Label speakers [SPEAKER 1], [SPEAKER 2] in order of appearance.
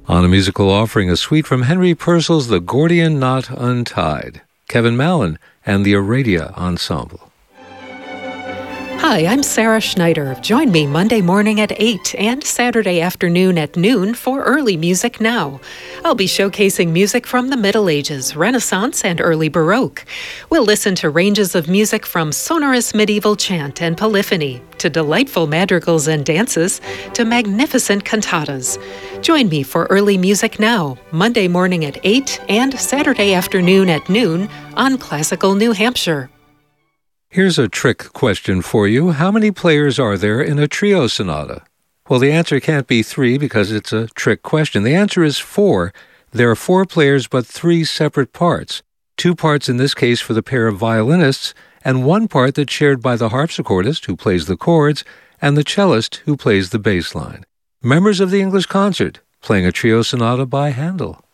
[SPEAKER 1] On a musical offering, a suite from Henry Purcell's The Gordian Knot Untied, Kevin Mallon and the Aradia Ensemble.
[SPEAKER 2] Hi, I'm Sarah Schneider. Join me Monday morning at 8 and Saturday afternoon at noon for Early Music Now. I'll be showcasing music from the Middle Ages, Renaissance, and early Baroque. We'll listen to ranges of music from sonorous medieval chant and polyphony, to delightful madrigals and dances, to magnificent cantatas. Join me for Early Music Now, Monday morning at 8 and Saturday afternoon at noon on Classical New Hampshire.
[SPEAKER 1] Here's a trick question for you. How many players are there in a trio sonata? Well, the answer can't be 3 because it's a trick question. The answer is 4. There are 4 players but 3 separate parts. 2 parts in this case for the pair of violinists, and 1 part that's shared by the harpsichordist, who plays the chords, and the cellist, who plays the bass line. Members of the English Concert, playing a trio sonata by Handel.